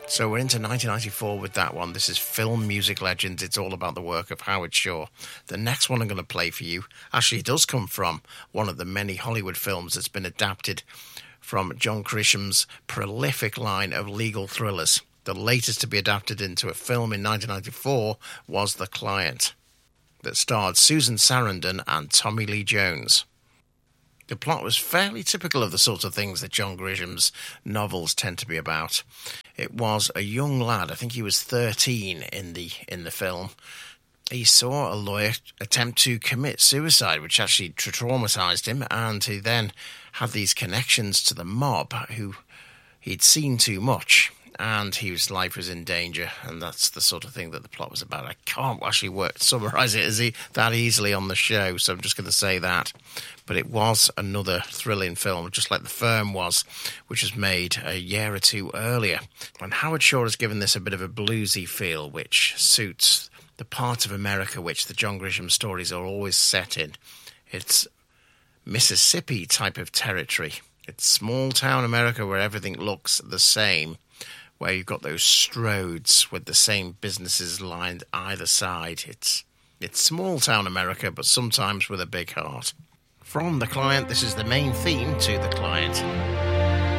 So we're into 1994 with that one. This is Film Music Legends. It's all about the work of Howard Shore. The next one I'm going to play for you actually does come from one of the many Hollywood films that's been adapted from John Grisham's prolific line of legal thrillers. The latest to be adapted into a film in 1994 was The Client, that starred Susan Sarandon and Tommy Lee Jones. The plot was fairly typical of the sorts of things that John Grisham's novels tend to be about. It was a young lad, I think he was 13 in the film. He saw a lawyer attempt to commit suicide, which actually traumatised him, and he then had these connections to the mob who he'd seen too much, and his life was in danger, and that's the sort of thing that the plot was about. I can't actually summarise it that easily on the show, so I'm just going to say that. But it was another thrilling film, just like The Firm was, which was made a year or two earlier. And Howard Shore has given this a bit of a bluesy feel, which suits the part of America which the John Grisham stories are always set in. It's Mississippi type of territory. It's small-town America where everything looks the same, where you've got those stroads with the same businesses lined either side. It's small-town America, but sometimes with a big heart. From The Client, this is the main theme to The Client.